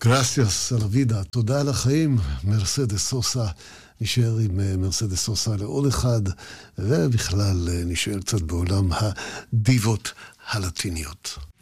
גרסיאס אלווידה, תודה על החיים, מרסדס סוסה. נשאר עם מרסדס סוסה לעוד אחד, ובכלל נשאר קצת בעולם הדיבות הלטיניות.